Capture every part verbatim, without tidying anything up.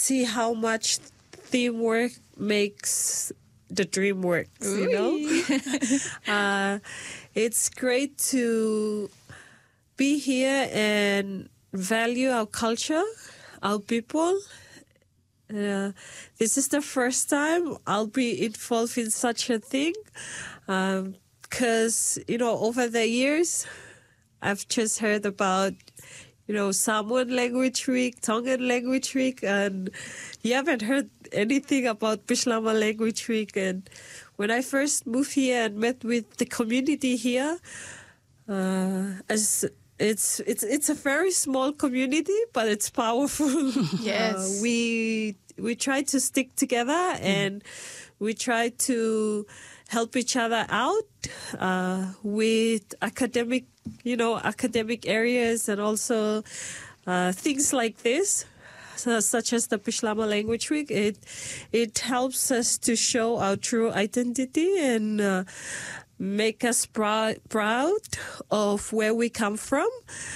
see how much teamwork makes the dream work, you know? uh, it's great to be here and value our culture, our people. Uh, this is the first time I'll be involved in such a thing. Because, um, you know, over the years, I've just heard about, you know, Samoan Language Week, Tongan Language Week, and you haven't heard anything about Bislama Language Week. And when I first moved here and met with the community here, uh, as it's it's it's a very small community, but it's powerful. Yes, uh, we we try to stick together mm. and we try to help each other out uh, with academic, you know, academic areas and also uh, things like this, so, such as the Bislama Language Week. It it helps us to show our true identity and uh, make us proud proud of where we come from.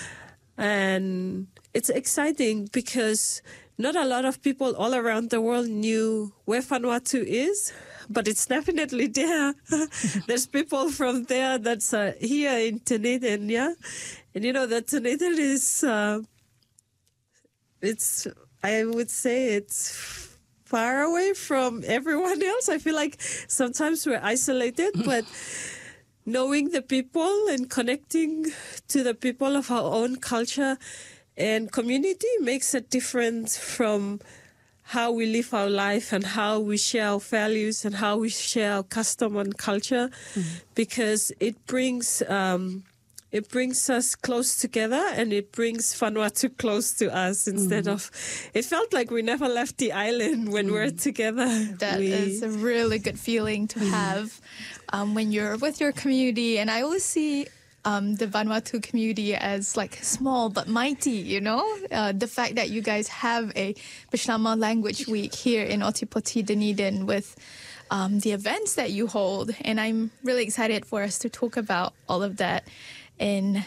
And it's exciting because not a lot of people all around the world knew where Vanuatu is, but it's definitely there. There's people from there that's uh, here in Dunedin, yeah? And you know, that Dunedin is, uh, it's, I would say it's far away from everyone else. I feel like sometimes we're isolated, but knowing the people and connecting to the people of our own culture and community makes a difference from how we live our life and how we share our values and how we share our custom and culture, mm-hmm. because it brings um, it brings us close together and it brings Vanuatu close to us instead mm-hmm. of, it felt like we never left the island when mm-hmm. we're together. That we, is a really good feeling to have um, when you're with your community. And I always see Um, the Vanuatu community as like small but mighty, you know? Uh, the fact that you guys have a Bislama Language Week here in Otipoti, Dunedin with um, the events that you hold. And I'm really excited for us to talk about all of that in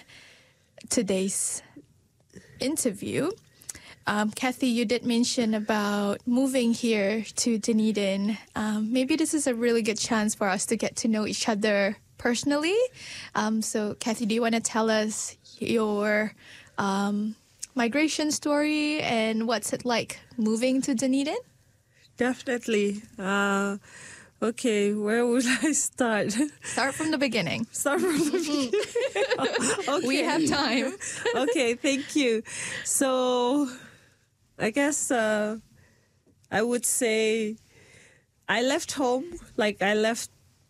today's interview. Um, Kathy, you did mention about moving here to Dunedin. Um, maybe this is a really good chance for us to get to know each other personally. Um, so, Kathy, do you want to tell us your um, migration story and what's it like moving to Dunedin? Definitely. Uh, okay, where would I start? Start from the beginning. Start from the beginning. Okay. We have time. Okay, thank you. So, I guess uh, I would say I left home, like I left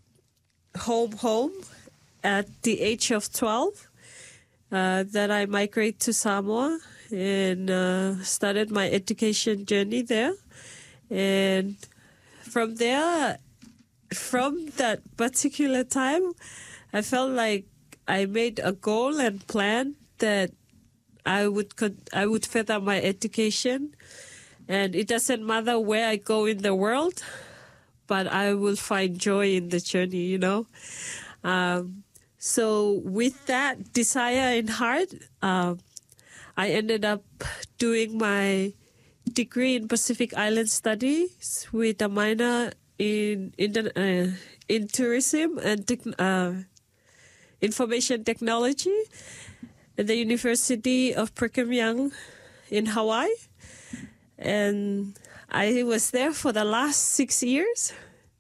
home home at the age of twelve. Uh, that I migrated to Samoa and uh, started my education journey there. And from there, from that particular time, I felt like I made a goal and plan that I would con- I would further my education, and it doesn't matter where I go in the world, but I will find joy in the journey, you know. Um, so with that desire in heart, uh, I ended up doing my degree in Pacific Island Studies with a minor in in, the, uh, in tourism and tech- uh, information technology at the University of Brigham Young in Hawaii. And I was there for the last six years.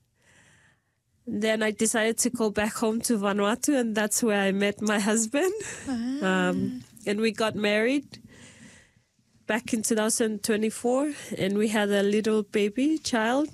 Then I decided to go back home to Vanuatu, and that's where I met my husband. Ah. Um, and we got married back in two thousand twenty-four, and we had a little baby child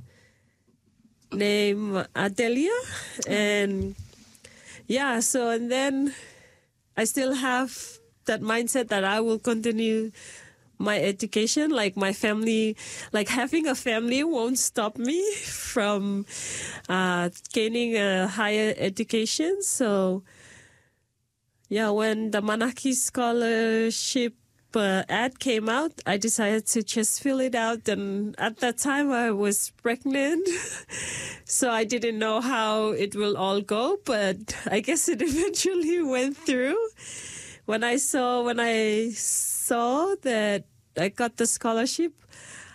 named Adelia. And yeah, so and then I still have that mindset that I will continue my education. Like my family, like having a family won't stop me from uh, gaining a higher education. So yeah, when the Manaki scholarship uh, ad came out, I decided to just fill it out. And at that time I was pregnant. So I didn't know how it will all go, but I guess it eventually went through. When I saw, when I saw that I got the scholarship,